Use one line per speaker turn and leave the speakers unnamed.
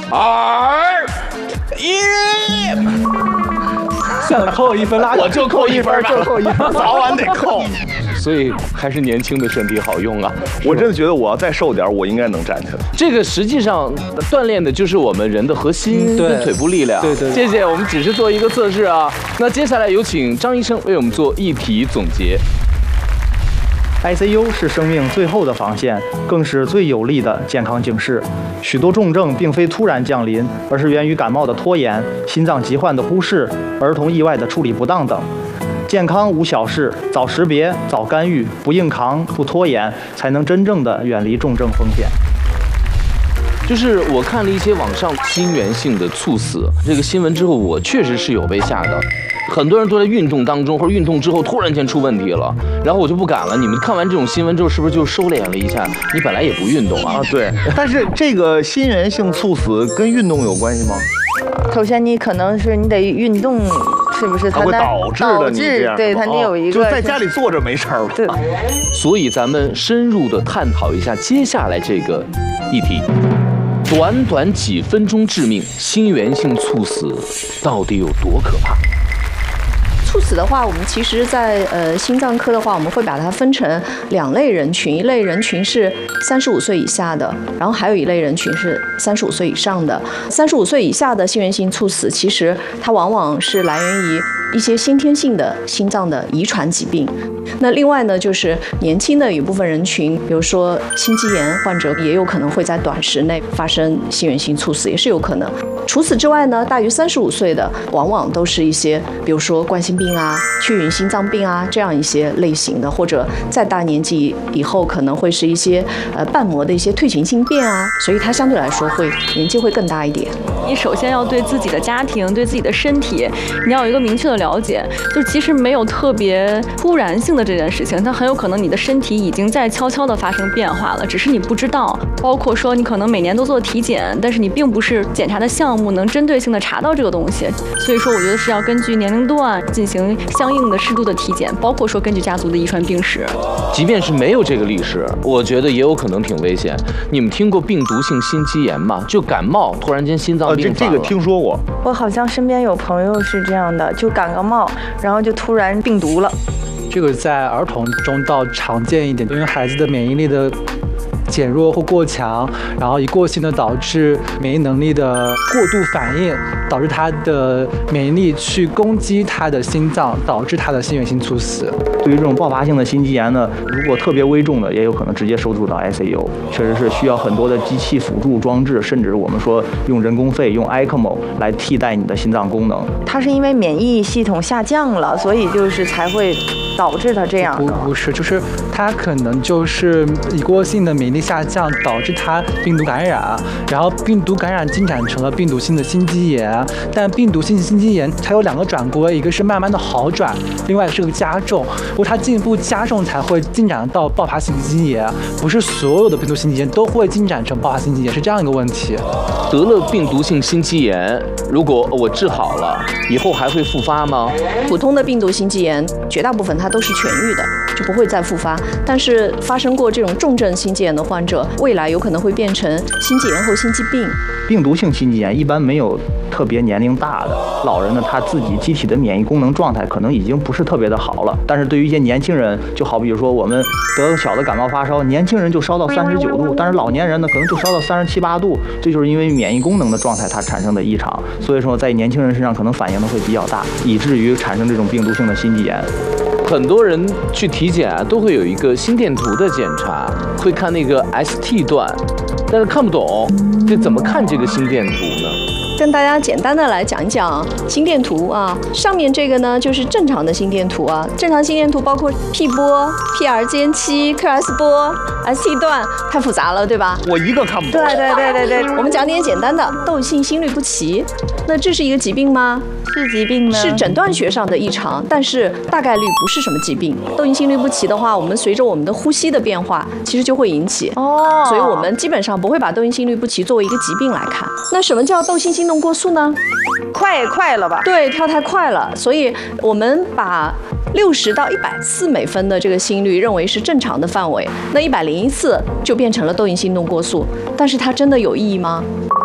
算了，扣1分拉，
我就扣1分吧，
就扣1分，
早晚得扣。所以还是年轻的身体好用啊！
我真的觉得我要再瘦点，我应该能站起来。
这个实际上锻炼的就是我们人的核心跟腿部力量。
对对，
谢谢，我们只是做一个测试啊。那接下来有请张医生为我们做议题总结。
ICU 是生命最后的防线，更是最有力的健康警示。许多重症并非突然降临，而是源于感冒的拖延、心脏疾患的忽视、儿童意外的处理不当等。健康无小事，早识别、早干预，不硬扛、不拖延，才能真正的远离重症风险。
就是我看了一些网上心源性的猝死这个新闻之后，我确实是有被吓到。很多人都在运动当中或者运动之后突然间出问题了，然后我就不敢了。你们看完这种新闻之后，是不是就收敛了一下？你本来也不运动啊。
对。但是这个心源性猝死跟运动有关系吗？
首先，你可能是你得运动，是不是？
它会导致的你这样。
对，它得有一个。
就在家里坐着没事儿。
对。
所以咱们深入的探讨一下接下来这个议题。短短几分钟致命，心源性猝死到底有多可怕？
猝死的话，我们其实在心脏科的话，我们会把它分成2类人群，一类人群是35岁以下的，然后还有一类人群是35岁以上的。35岁以下的心源性猝死，其实它往往是来源于一些先天性的心脏的遗传疾病。那另外呢，就是年轻的一部分人群，比如说心肌炎患者，也有可能会在短时内发生心源性猝死，也是有可能。除此之外呢，大于35岁的，往往都是一些，比如说冠心病啊、缺云心脏病啊这样一些类型的，或者再大年纪以后可能会是一些瓣膜的一些退行性变啊，所以它相对来说年纪会更大一点。
你首先要对自己的家庭、对自己的身体，你要有一个明确的了解。就其实没有特别突然性的这件事情，它很有可能你的身体已经在悄悄地发生变化了，只是你不知道。包括说你可能每年都做体检，但是你并不是检查的项目能针对性的查到这个东西。所以说，我觉得是要根据年龄段进行相应的适度的体检，包括说根据家族的遗传病史。
即便是没有这个历史，我觉得也有可能挺危险。你们听过病毒性心肌炎吗？就感冒突然间心脏病发了。
这个听说过。
我好像身边有朋友是这样的，就感个冒，然后就突然病毒了。
这个在儿童中倒常见一点，因为孩子的免疫力的减弱或过强，然后一过性的导致免疫能力的过度反应，导致他的免疫力去攻击他的心脏，导致他的心源性猝死。
对于这种爆发性的心肌炎呢，如果特别危重的，也有可能直接收入到 ICU， 确实是需要很多的机器辅助装置，甚至我们说用人工肺、用 ECMO 来替代你的心脏功能。
它是因为免疫系统下降了，所以就是才会导致它这样的。
不是，就是它可能就是一过性的免疫力下降，导致它病毒感染，然后病毒感染进展成了病毒性的心肌炎。但病毒性心肌炎它有2个转归，一个是慢慢的好转，另外是个加重。如果它进一步加重，才会进展到爆发性心肌炎。不是所有的病毒性肌炎都会进展成爆发性心肌炎，是这样一个问题。
得了病毒性心肌炎，如果我治好了，以后还会复发吗？
普通的病毒性肌炎，绝大部分它都是痊愈的，就不会再复发。但是发生过这种重症心肌炎的患者，未来有可能会变成心肌炎后心肌病。
病毒性心肌炎一般没有特别年龄大的老人呢，他自己机体的免疫功能状态可能已经不是特别的好了。但是对于一些年轻人，就好比说我们得个小的感冒发烧，年轻人就烧到39度，但是老年人呢可能就烧到37、8度，这就是因为免疫功能的状态它产生的异常。所以说在年轻人身上可能反应的会比较大，以至于产生这种病毒性的心肌炎。
很多人去体检啊，都会有一个心电图的检查，会看那个 ST 段，但是看不懂，这怎么看这个心电图呢？
跟大家简单的来讲一讲心电图啊，上面这个呢就是正常的心电图啊，正常心电图包括 P 波、PR 间期、QS 波、ST 段，太复杂了，对吧？
我一个看不懂。
对，我们讲点简单的，窦性心律不齐，那这是一个疾病吗？
是疾病呢？
是诊断学上的异常，但是大概率不是什么疾病。窦性心律不齐的话，我们随着我们的呼吸的变化，其实就会引起。所以我们基本上不会把窦性心律不齐作为一个疾病来看。那什么叫窦性心动过速呢？
快了吧？
对，跳太快了，所以我们把60到100次每分的这个心率认为是正常的范围，那101次就变成了窦性心动过速，但是它真的有意义吗？